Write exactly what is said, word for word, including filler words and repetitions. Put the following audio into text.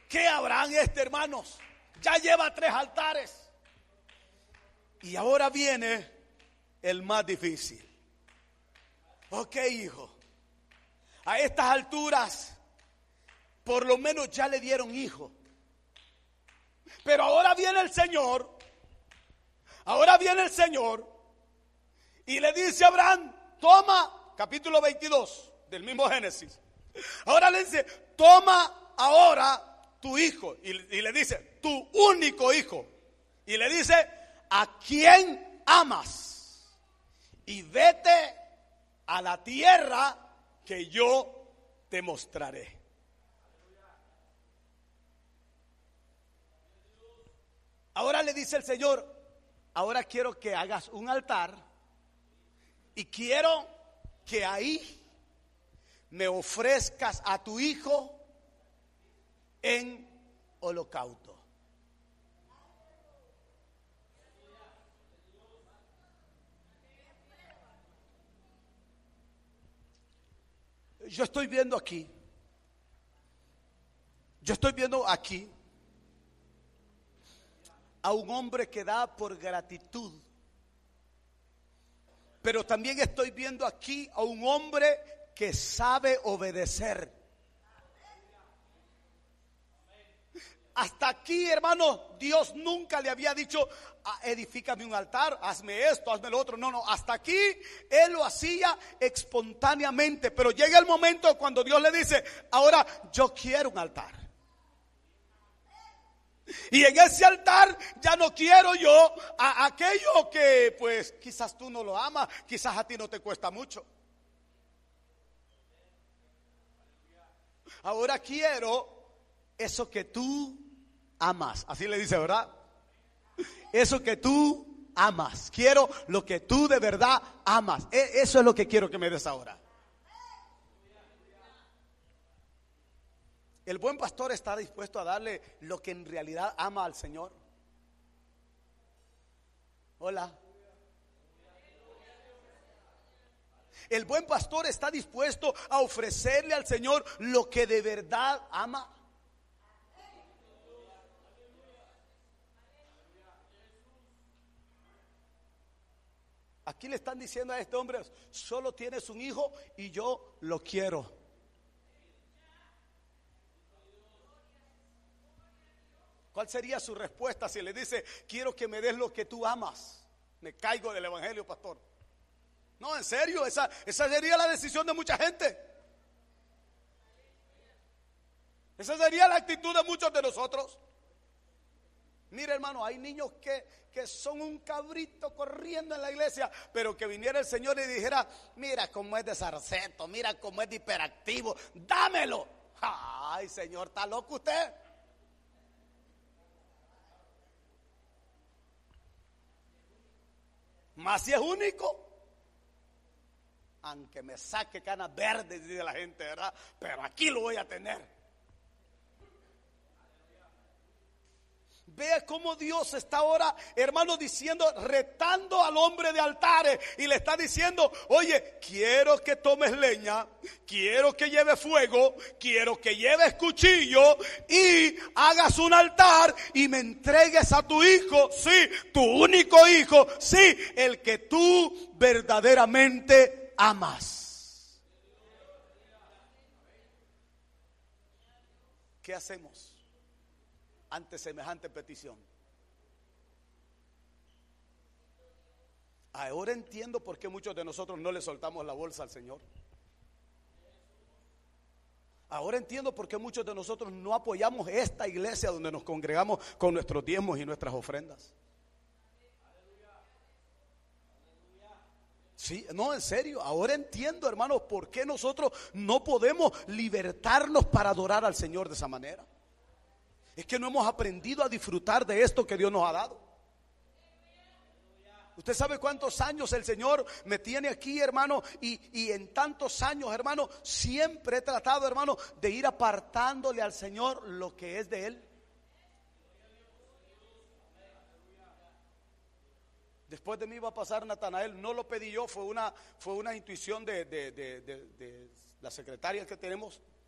¿Qué Abraham este, hermanos? Ya lleva tres altares. Y ahora viene el más difícil. Ok, hijo. A estas alturas, por lo menos ya le dieron hijo. Pero ahora viene el Señor. Ahora viene el Señor. Y le dice a Abraham, toma, capítulo veintidós del mismo Génesis. Ahora le dice, toma ahora tu hijo. Y, y le dice, tu único hijo. Y le dice, ¿a quién amas? Y vete a la tierra que yo te mostraré. Ahora le dice el Señor, ahora quiero que hagas un altar y quiero que ahí me ofrezcas a tu hijo en holocausto. Yo estoy viendo aquí, yo estoy viendo aquí a un hombre que da por gratitud, pero también estoy viendo aquí a un hombre que sabe obedecer. Hasta aquí, hermano, Dios nunca le había dicho, edifícame un altar, hazme esto, hazme lo otro. No, no, hasta aquí él lo hacía espontáneamente. Pero llega el momento cuando Dios le dice, ahora yo quiero un altar. Y en ese altar ya no quiero yo a aquello que pues quizás tú no lo amas, quizás a ti no te cuesta mucho. Ahora quiero eso que tú amas. Así le dice, ¿verdad? Eso que tú amas. Quiero lo que tú de verdad amas. Eso es lo que quiero que me des ahora. El buen pastor está dispuesto a darle lo que en realidad ama al Señor. Hola. El buen pastor está dispuesto a ofrecerle al Señor lo que de verdad ama. Aquí le están diciendo a este hombre, solo tienes un hijo y yo lo quiero. ¿Cuál sería su respuesta si le dice, quiero que me des lo que tú amas? Me caigo del evangelio, pastor. No, en serio, esa, esa sería la decisión de mucha gente. Esa sería la actitud de muchos de nosotros. Mira, hermano, hay niños que, que son un cabrito corriendo en la iglesia, pero que viniera el Señor y dijera, mira cómo es de zarceto, mira cómo es de hiperactivo, dámelo. Ay, Señor, ¿está loco usted? Más si es único. Aunque me saque canas verdes, dice la gente, ¿verdad? Pero aquí lo voy a tener. Vea cómo Dios está ahora, hermano, diciendo, retando al hombre de altares. Y le está diciendo, oye, quiero que tomes leña, quiero que lleves fuego, quiero que lleves cuchillo y hagas un altar y me entregues a tu hijo, sí, tu único hijo, sí, el que tú verdaderamente amas. ¿Qué hacemos ante semejante petición? Ahora entiendo por qué muchos de nosotros no le soltamos la bolsa al Señor. Ahora entiendo por qué muchos de nosotros no apoyamos esta iglesia donde nos congregamos con nuestros diezmos y nuestras ofrendas. Sí, no, en serio, ahora entiendo, hermanos, por qué nosotros no podemos libertarnos para adorar al Señor de esa manera. Es que no hemos aprendido a disfrutar de esto que Dios nos ha dado. Usted sabe cuántos años el Señor me tiene aquí, hermano, y, y en tantos años, hermano, siempre he tratado, hermano, de ir apartándole al Señor lo que es de Él. Después de mí iba a pasar Natanael, no lo pedí yo, fue una, fue una intuición de, de, de, de, de la secretaria que tenemos.